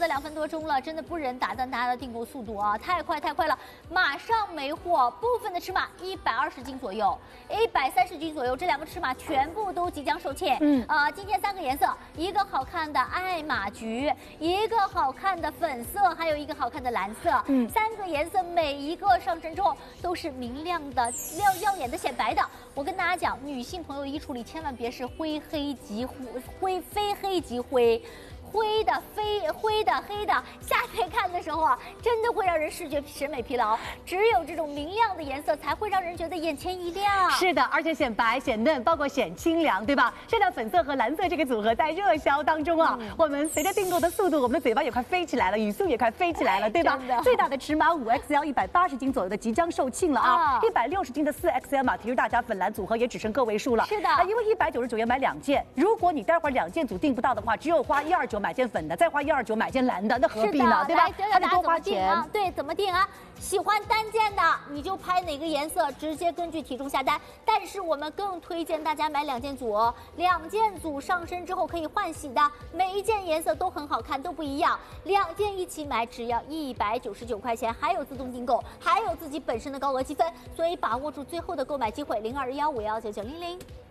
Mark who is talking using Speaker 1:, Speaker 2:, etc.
Speaker 1: 的2分多钟了，真的不忍打断大家的订购速度啊，太快了，马上没货。部分的尺码120斤左右，130斤左右，这2个尺码全部都即将售罄。今天3个颜色，一个好看的爱马橘，一个好看的粉色，还有一个好看的蓝色。3个颜色每一个上身之后都是明亮的、耀眼的、显白的。我跟大家讲，女性朋友衣橱里千万别是非黑即灰。灰的、黑的，夏天看的时候啊，真的会让人视觉审美疲劳。只有这种明亮的颜色，才会让人觉得眼前一亮。
Speaker 2: 是的，而且显白、显嫩，包括显清凉，对吧？现在粉色和蓝色这个组合在热销当中啊。我们随着订购的速度，我们的嘴巴也快飞起来了，语速也快飞起来了，对吧？最大的尺码5XL180斤左右的即将售罄了啊！160斤的4XL 马蹄儿大家粉蓝组合也只剩个位数了。
Speaker 1: 是的，
Speaker 2: 因为199元买2件，如果你待会儿2件组订不到的话，只有花129买件粉的，再花129买件蓝的，那何必呢？对吧？还得多花钱。
Speaker 1: 对，怎么定啊？喜欢单件的你就拍哪个颜色，直接根据体重下单。但是我们更推荐大家买2件组哦，2件组上身之后可以换洗的，每一件颜色都很好看，都不一样。2件一起买只要199块钱，还有自动订购，还有自己本身的高额积分，所以把握住最后的购买机会，0215119900。